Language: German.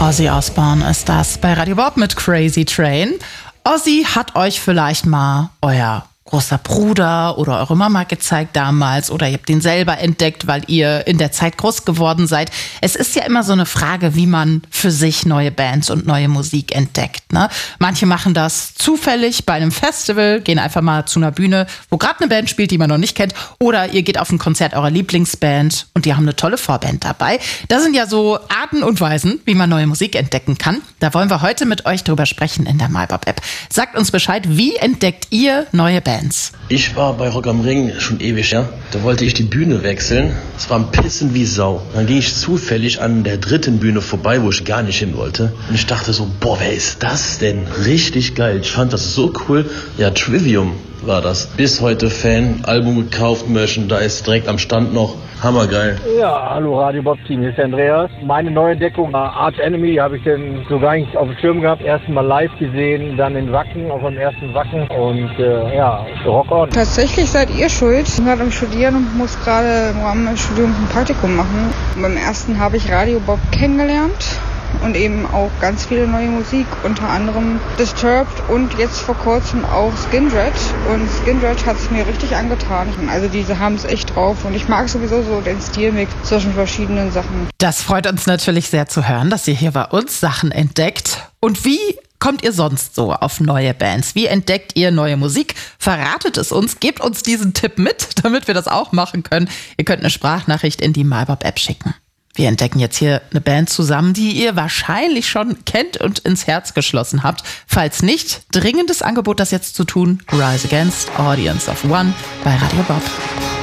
Ozzy Osbourne ist das bei Radio Bob mit Crazy Train. Ozzy hat euch vielleicht mal euer großer Bruder oder eure Mama gezeigt damals oder ihr habt ihn selber entdeckt, weil ihr in der Zeit groß geworden seid. Es ist ja immer so eine Frage, wie man für sich neue Bands und neue Musik entdeckt, ne? Manche machen das zufällig bei einem Festival, gehen einfach mal zu einer Bühne, wo gerade eine Band spielt, die man noch nicht kennt, oder ihr geht auf ein Konzert eurer Lieblingsband und die haben eine tolle Vorband dabei. Das sind ja so Arten und Weisen, wie man neue Musik entdecken kann. Da wollen wir heute mit euch drüber sprechen in der MyBob-App. Sagt uns Bescheid, wie entdeckt ihr neue Bands? Ich war bei Rock am Ring schon ewig, ja. Da wollte ich die Bühne wechseln. Es war ein Pissen wie Sau. Dann ging ich zufällig an der dritten Bühne vorbei, wo ich gar nicht hin wollte. Und ich dachte so, boah, wer ist das denn? Richtig geil. Ich fand das so cool. Ja, Trivium war das. Bis heute Fan, Album gekauft, Merchandise direkt am Stand noch. Hammergeil. Ja, hallo Radio Bob Team, hier ist der Andreas. Meine neue Entdeckung war Arch Enemy, habe ich denn so gar nicht auf dem Schirm gehabt. Erst mal live gesehen, dann in Wacken, auch beim ersten Wacken und Rock on. Tatsächlich seid ihr schuld. Ich bin gerade am Studieren und muss gerade im Rahmen des Studiums ein Praktikum machen. Und beim ersten habe ich Radio Bob kennengelernt. Und eben auch ganz viele neue Musik, unter anderem Disturbed und jetzt vor kurzem auch Skindred. Und Skindred hat es mir richtig angetan. Also diese haben es echt drauf und ich mag sowieso so den Stilmix zwischen verschiedenen Sachen. Das freut uns natürlich sehr zu hören, dass ihr hier bei uns Sachen entdeckt. Und wie kommt ihr sonst so auf neue Bands? Wie entdeckt ihr neue Musik? Verratet es uns, gebt uns diesen Tipp mit, damit wir das auch machen können. Ihr könnt eine Sprachnachricht in die MyBob-App schicken. Wir entdecken jetzt hier eine Band zusammen, die ihr wahrscheinlich schon kennt und ins Herz geschlossen habt. Falls nicht, dringendes Angebot, das jetzt zu tun. Rise Against, Audience of One bei Radio Bob.